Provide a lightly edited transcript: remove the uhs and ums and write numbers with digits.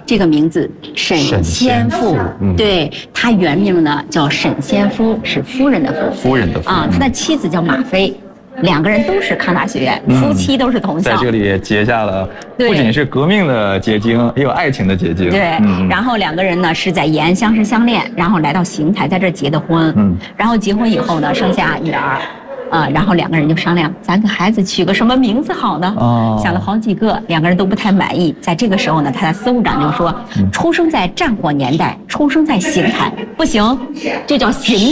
这个名字沈先富，对，他原名呢叫沈先夫，是夫人的夫。 夫人的夫啊，他的妻子叫马飞。2个人都是康大学院，夫妻都是同校， 在这里也结下了不仅是革命的结晶，也有爱情的结晶。 对，然后2个人呢是在延安相识相恋，然后来到邢台，在这儿结的婚。然后结婚以后呢，生下女儿。然后2个人就商量，咱给孩子取个什么名字好呢？想了好几个，2个人都不太满意。在这个时候呢，他的司务长就说，出生在战火年代，出生在邢台，不行，就叫邢